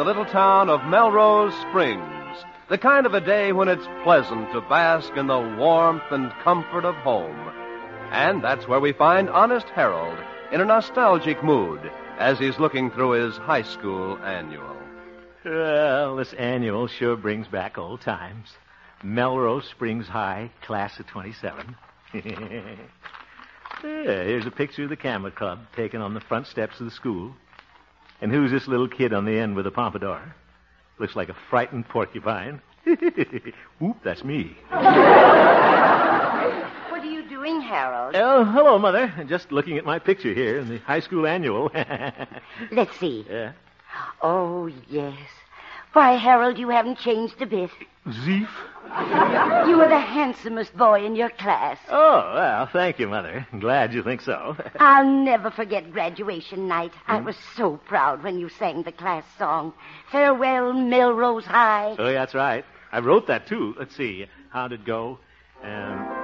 The little town of Melrose Springs, the kind of a day when it's pleasant to bask in the warmth and comfort of home. And that's where we find Honest Harold in a nostalgic mood as he's looking through his high school annual. Well, this annual sure brings back old times. Melrose Springs High, class of 27. Here's a picture of the Camera Club taken on the front steps of the school. And who's this little kid on the end with a pompadour? Looks like a frightened porcupine. Whoop, that's me. What are you doing, Harold? Oh, hello, Mother. Just looking at my picture here in the high school annual. Let's see. Yeah. Oh, yes. Why, Harold, you haven't changed a bit. Zeef? You were the handsomest boy in your class. Oh, well, thank you, Mother. I'm glad you think so. I'll never forget graduation night. I was so proud when you sang the class song, Farewell, Melrose High. Oh, yeah, that's right. I wrote that, too. Let's see. How'd it go?